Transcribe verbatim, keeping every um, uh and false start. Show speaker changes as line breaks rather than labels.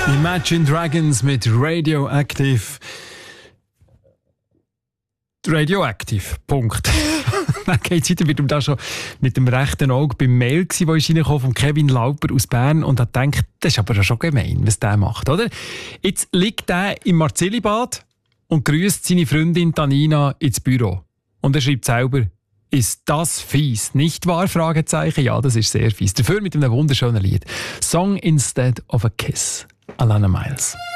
Imagine Dragons mit Radioactive. Radioactive. Punkt. Dann geht es weiter, weil du da schon mit dem rechten Auge beim Mail gsi, wo ich reingekommen von Kevin Lauper aus Bern und hat gedacht, das ist aber schon gemein, was der macht, oder? Jetzt liegt er im Marzellibad und grüßt seine Freundin Tanina ins Büro. Und er schreibt selber, ist das fies, nicht wahr? Fragezeichen. Ja, das ist sehr fies. Dafür mit einem wunderschönen Lied. Song Instead of a Kiss. Alana Miles.